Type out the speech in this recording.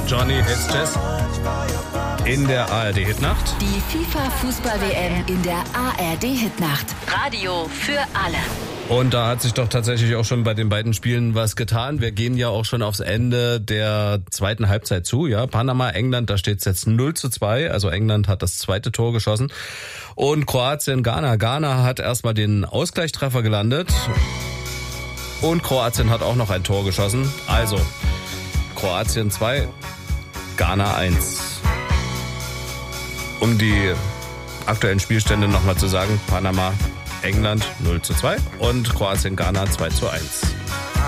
Johnny It's Jazz in der ARD-Hitnacht. Die FIFA-Fußball-WM in der ARD-Hitnacht. Radio für alle. Und da hat sich doch tatsächlich auch schon bei den beiden Spielen was getan. Wir gehen ja auch schon aufs Ende der zweiten Halbzeit zu. Ja, Panama, England, da steht es jetzt 0:2. Also England hat das zweite Tor geschossen. Und Kroatien, Ghana. Ghana hat erstmal den Ausgleichstreffer gelandet. Und Kroatien hat auch noch ein Tor geschossen. Also Kroatien 2, Ghana 1. Um die aktuellen Spielstände nochmal zu sagen, Panama, England 0:2 und Kroatien, Ghana 2:1.